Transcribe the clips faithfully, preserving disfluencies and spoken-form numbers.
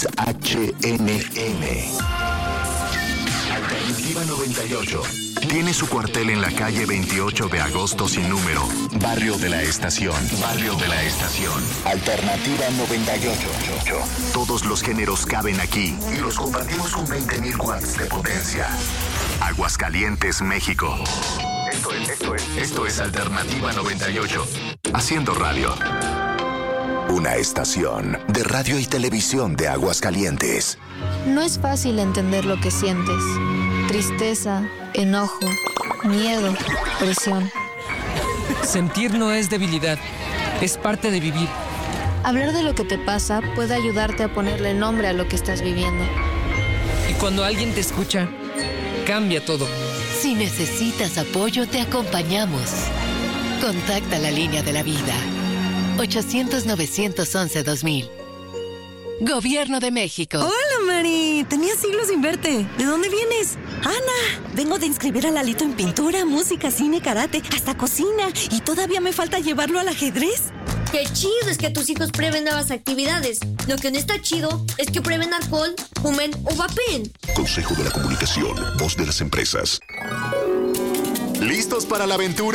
X H N M. Alternativa noventa y ocho. Tiene su cuartel en la calle veintiocho de agosto sin número. Barrio de la Estación. Barrio de la Estación. Alternativa noventa y ocho. Todos los géneros caben aquí y los compartimos con veinte mil watts de potencia. Aguascalientes, México. Esto es, esto es, esto es Alternativa noventa y ocho. Haciendo radio. Una estación de radio y televisión de Aguascalientes. No es fácil entender lo que sientes. Tristeza, enojo, miedo, presión. Sentir no es debilidad, es parte de vivir. Hablar de lo que te pasa puede ayudarte a ponerle nombre a lo que estás viviendo. Y cuando alguien te escucha, cambia todo. Si necesitas apoyo, te acompañamos. Contacta la línea de la vida. ochocientos, novecientos once, dos mil. Gobierno de México. Hola, Mari. Tenía siglos sin verte. ¿De dónde vienes? Ana, vengo de inscribir a Lalito en pintura, música, cine, karate, hasta cocina. Y todavía me falta llevarlo al ajedrez. ¡Qué chido es que tus hijos prueben nuevas actividades! Lo que no está chido es que prueben alcohol, fumen o vapen. Consejo de la Comunicación, voz de las empresas. ¿Listos para la aventura?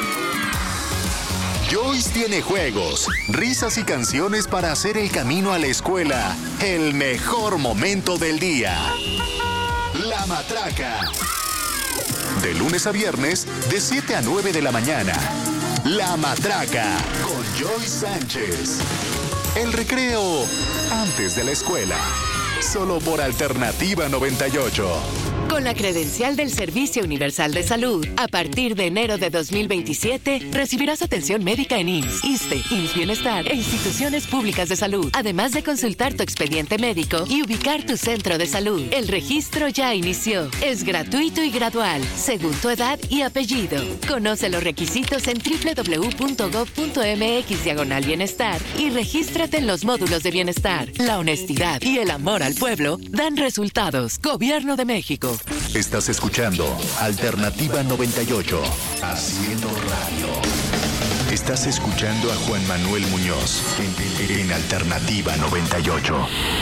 Joyce tiene juegos, risas y canciones para hacer el camino a la escuela el mejor momento del día. La Matraca. De lunes a viernes, de siete a nueve de la mañana. La Matraca, con Joyce Sánchez. El recreo antes de la escuela. Solo por Alternativa noventa y ocho. Con la credencial del Servicio Universal de Salud, a partir de enero de dos mil veintisiete, recibirás atención médica en I M S S, ISSSTE, I M S S Bienestar e instituciones públicas de salud, además de consultar tu expediente médico y ubicar tu centro de salud. El registro ya inició. Es gratuito y gradual, según tu edad y apellido. Conoce los requisitos en doble u doble u doble u punto gob punto eme equis diagonal bienestar y regístrate en los módulos de bienestar. La honestidad y el amor al pueblo dan resultados. Gobierno de México. Estás escuchando Alternativa noventa y ocho, haciendo radio. Estás escuchando a Juan Manuel Muñoz en, en Alternativa noventa y ocho.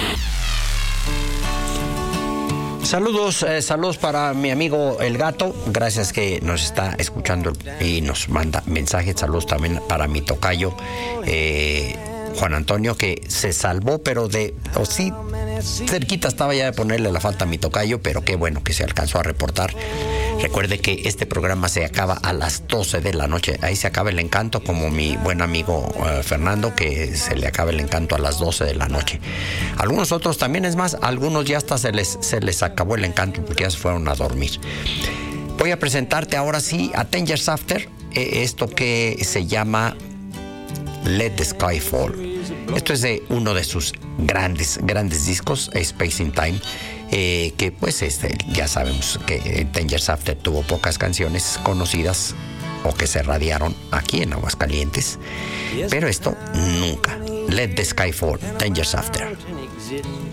Saludos, eh, saludos para mi amigo El Gato. Gracias que nos está escuchando y nos manda mensajes. Saludos también para mi tocayo, eh, Juan Antonio, que se salvó, pero de... O sí, cerquita estaba ya de ponerle la falta a mi tocayo, pero qué bueno que se alcanzó a reportar. Recuerde que este programa se acaba a las doce de la noche. Ahí se acaba el encanto, como mi buen amigo uh, Fernando, que se le acaba el encanto a las doce de la noche. Algunos otros también, es más, algunos ya hasta se les, se les acabó el encanto porque ya se fueron a dormir. Voy a presentarte ahora sí a Ten Years After, eh, esto que se llama Let the Sky Fall. Esto es de uno de sus grandes, grandes discos, Space in Time, eh, que pues este, ya sabemos que Ten Years After tuvo pocas canciones conocidas o que se radiaron aquí en Aguascalientes, pero esto nunca. Let the Sky Fall, Ten Years After.